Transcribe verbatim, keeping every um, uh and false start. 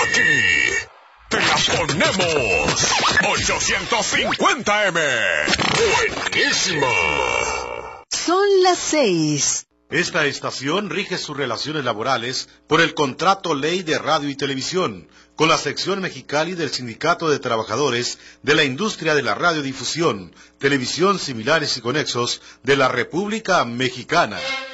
Aquí te la ponemos. ochocientos cincuenta eme. Buenísima. Son las seis. Esta estación rige sus relaciones laborales por el Contrato Ley de Radio y Televisión, con la sección Mexicali del Sindicato de Trabajadores de la Industria de la Radiodifusión, Televisión Similares y Conexos de la República Mexicana.